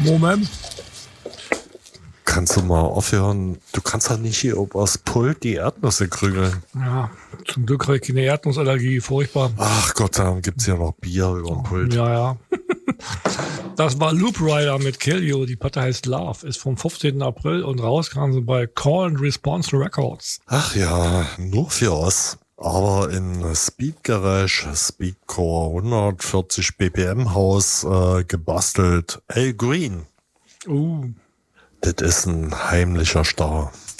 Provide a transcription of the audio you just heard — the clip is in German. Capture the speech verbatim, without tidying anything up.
Moment. Kannst du mal aufhören? Du kannst doch nicht hier übers Pult die Erdnüsse krügeln. Ja, zum Glück habe ich keine Erdnussallergie. Furchtbar. Ach Gott, dann gibt's hier noch Bier über den Pult. Ja, ja. Das war Loop Rider mit Kill You. Die Platte heißt Love. Ist vom fünfzehnten April und rauskam sie bei Call and Response Records. Ach ja, nur für uns. Aber in Speed Garage, Speedcore hundertvierzig B P M Haus äh, gebastelt. Al Green. Uh. Das ist ein heimlicher Star.